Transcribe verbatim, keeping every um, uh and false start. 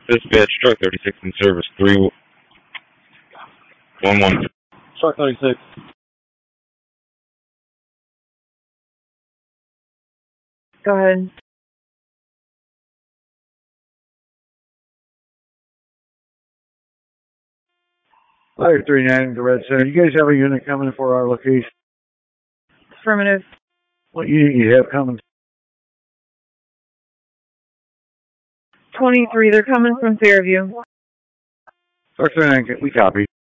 Dispatch, truck thirty-six in service, three one one. Truck thirty-six. Go ahead. five three nine, the Red Center. You guys have a unit coming for our location? Affirmative. What unit you have coming? twenty-three, they're coming from Fairview. Truck thirty-nine, we copy.